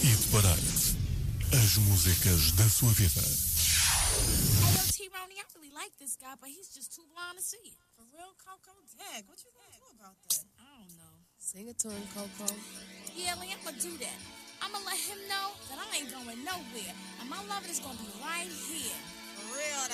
Hit Parade. As músicas da sua vida. Hey, yo, T-Ronnie, I really like this guy, but he's just too blind to see it. For real, Coco? Dag, what you gonna do about that? I don't know. Sing it to him, Coco. Yeah, Lee, I'm gonna do that. I'm gonna let him know that I ain't going nowhere, and my love is gonna be right here. For real,